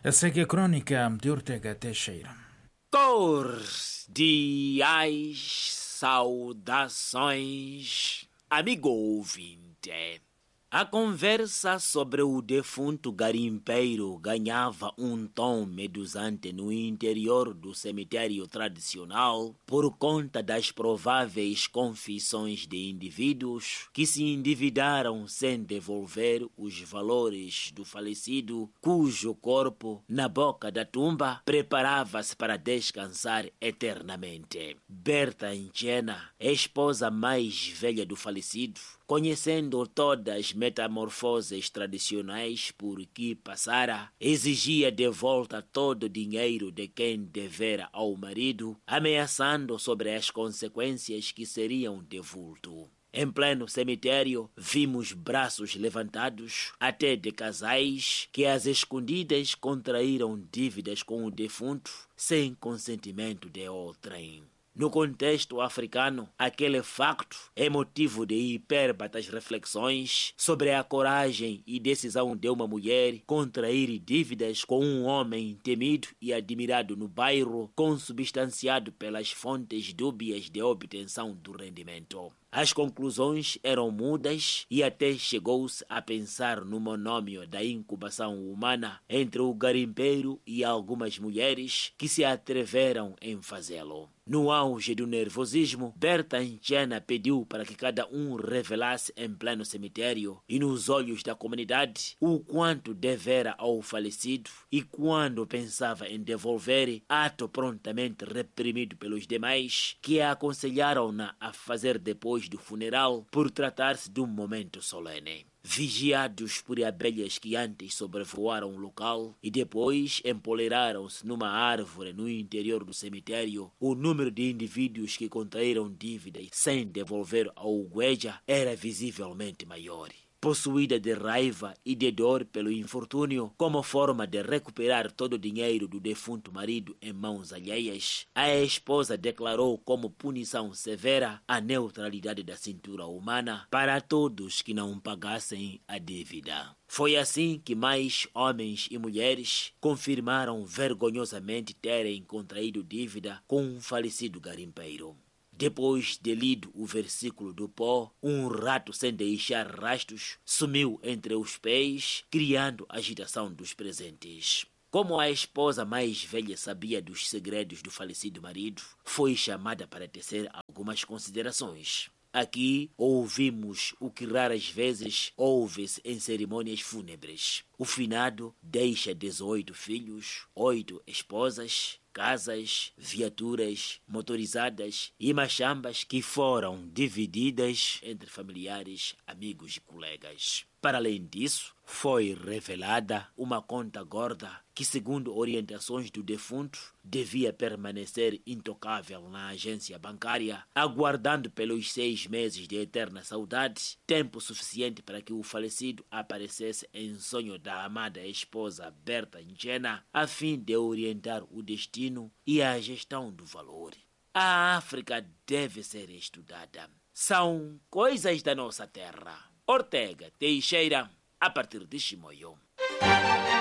Segue a crônica de Ortega Teixeira. Cordiais saudações, amigo ouvinte. A conversa sobre o defunto garimpeiro ganhava um tom medusante no interior do cemitério tradicional por conta das prováveis confissões de indivíduos que se endividaram sem devolver os valores do falecido, cujo corpo, na boca da tumba, preparava-se para descansar eternamente. Berta Enchena, esposa mais velha do falecido, conhecendo todas as metamorfoses tradicionais por que passara, exigia de volta todo o dinheiro de quem devera ao marido, ameaçando sobre as consequências que seriam de vulto. Em pleno cemitério, vimos braços levantados, até de casais que às escondidas contraíram dívidas com o defunto sem consentimento de outrem. No contexto africano, aquele facto é motivo de hipérbatas reflexões sobre a coragem e decisão de uma mulher contrair dívidas com um homem temido e admirado no bairro, consubstanciado pelas fontes dúbias de obtenção do rendimento. As conclusões eram mudas e até chegou-se a pensar no monômio da incubação humana entre o garimpeiro e algumas mulheres que se atreveram em fazê-lo. No auge do nervosismo, Berta Enchena pediu para que cada um revelasse em pleno cemitério e nos olhos da comunidade o quanto devera ao falecido e quando pensava em devolver, ato prontamente reprimido pelos demais que a aconselharam-na a fazer depois do funeral por tratar-se de um momento solene. Vigiados por abelhas que antes sobrevoaram o local e depois empoleiraram-se numa árvore no interior do cemitério, o número de indivíduos que contraíram dívidas sem devolver ao Gueja era visivelmente maior. Possuída de raiva e de dor pelo infortúnio, como forma de recuperar todo o dinheiro do defunto marido em mãos alheias, a esposa declarou como punição severa a neutralidade da cintura humana para todos que não pagassem a dívida. Foi assim que mais homens e mulheres confirmaram vergonhosamente terem contraído dívida com um falecido garimpeiro. Depois de lido o versículo do pó, um rato sem deixar rastros sumiu entre os pés, criando agitação dos presentes. Como a esposa mais velha sabia dos segredos do falecido marido, foi chamada para tecer algumas considerações. Aqui ouvimos o que raras vezes ouve-se em cerimônias fúnebres. O finado deixa 18 filhos, 8 esposas, casas, viaturas motorizadas e machambas que foram divididas entre familiares, amigos e colegas. Para além disso, foi revelada uma conta gorda que, segundo orientações do defunto, devia permanecer intocável na agência bancária, aguardando pelos 6 meses de eterna saudade, tempo suficiente para que o falecido aparecesse em sonho da amada esposa Berta Enchena, a fim de orientar o destino e a gestão do valor. A África deve ser estudada. São coisas da nossa terra. Ortega Teixeira, a partir de Chimoio.